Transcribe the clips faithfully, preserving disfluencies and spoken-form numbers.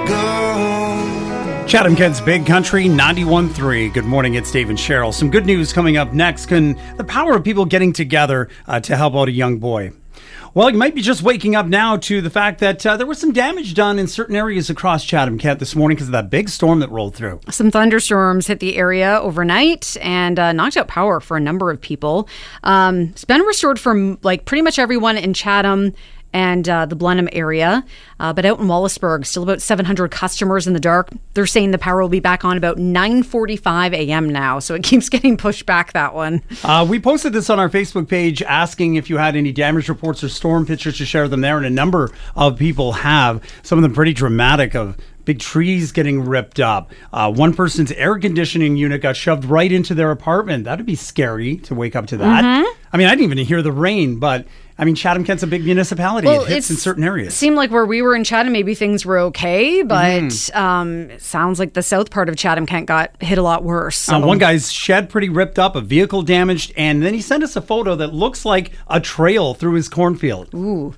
go. Chatham-Kent's Big Country, ninety-one point three. Good morning, it's Dave and Cheryl. Some good news coming up next. Can the power of people getting together uh, to help out a young boy. Well, you might be just waking up now to the fact that uh, there was some damage done in certain areas across Chatham-Kent this morning because of that big storm that rolled through. Some thunderstorms hit the area overnight and uh, knocked out power for a number of people. Um, it's been restored for like pretty much everyone in Chatham and uh, the Blenheim area. Uh, but out in Wallaceburg, still about seven hundred customers in the dark. They're saying the power will be back on about nine forty-five a.m. now, so it keeps getting pushed back, that one. Uh, we posted this on our Facebook page asking if you had any damage reports or storm pictures to share them there, and a number of people have. Some of them pretty dramatic, of big trees getting ripped up. Uh, one person's air conditioning unit got shoved right into their apartment. That'd be scary to wake up to that. Mm-hmm. I mean, I didn't even hear the rain, but I mean, Chatham-Kent's a big municipality. Well, it hits in certain areas. It seemed like where we were in Chatham, maybe things were okay, but mm-hmm. um, it sounds like the south part of Chatham-Kent got hit a lot worse. So. Uh, one guy's shed pretty ripped up, a vehicle damaged, and then he sent us a photo that looks like a trail through his cornfield. Ooh.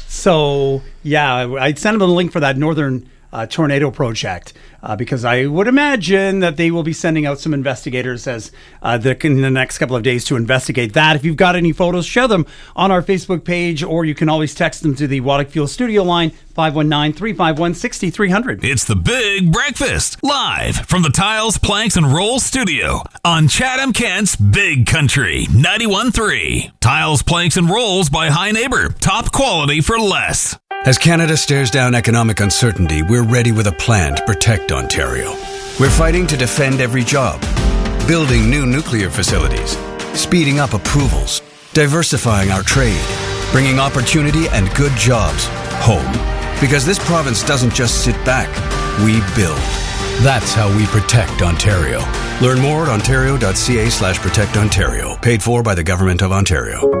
So, yeah, I sent him a link for that Northern Uh, tornado project uh, because I would imagine that they will be sending out some investigators as uh, the, in the next couple of days to investigate that. If you've got any photos, share them on our Facebook page, or you can always text them to the Waddick Fuel studio line, five one nine, three five one, six three zero zero. It's the Big Breakfast, live from the Tiles, Planks, and Rolls studio on Chatham-Kent's Big Country, ninety-one point three. Tiles, Planks, and Rolls by High Neighbor. Top quality for less. As Canada stares down economic uncertainty, we're ready with a plan to protect Ontario. We're fighting to defend every job, building new nuclear facilities, speeding up approvals, diversifying our trade, bringing opportunity and good jobs home. Because this province doesn't just sit back, we build. That's how we protect Ontario. Learn more at ontario.ca slash protect Ontario. Paid for by the Government of Ontario.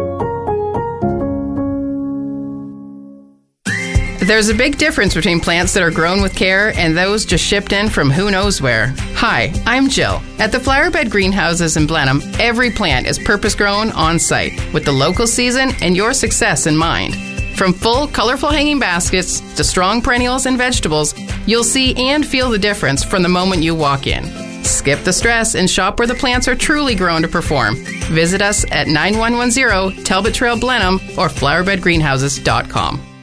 There's a big difference between plants that are grown with care and those just shipped in from who knows where. Hi, I'm Jill. At the Flowerbed Greenhouses in Blenheim, every plant is purpose-grown on-site with the local season and your success in mind. From full, colorful hanging baskets to strong perennials and vegetables, you'll see and feel the difference from the moment you walk in. Skip the stress and shop where the plants are truly grown to perform. Visit us at nine one one zero Talbot Trail Blenheim or flowerbed greenhouses dot com.